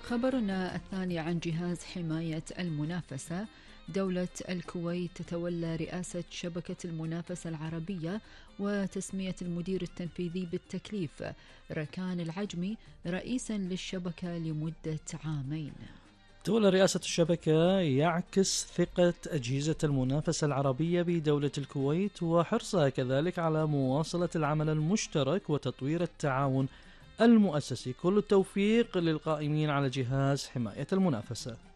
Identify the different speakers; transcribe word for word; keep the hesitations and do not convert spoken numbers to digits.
Speaker 1: خبرنا الثاني عن جهاز حماية المنافسة. دولة الكويت تتولى رئاسة شبكة المنافسة العربية وتسمية المدير التنفيذي بالتكليف ركان العجمي رئيسا للشبكة لمدة عامين.
Speaker 2: تولى رئاسة الشبكة يعكس ثقة أجهزة المنافسة العربية بدولة الكويت وحرصها كذلك على مواصلة العمل المشترك وتطوير التعاون المؤسسي. كل التوفيق للقائمين على جهاز حماية المنافسة.